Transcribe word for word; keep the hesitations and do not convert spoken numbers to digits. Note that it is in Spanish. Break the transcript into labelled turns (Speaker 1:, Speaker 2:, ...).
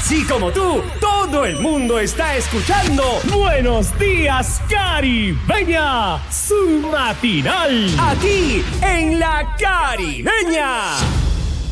Speaker 1: Así como tú, todo el mundo está escuchando Buenos Días, Caribeña, su matinal, aquí en La Caribeña.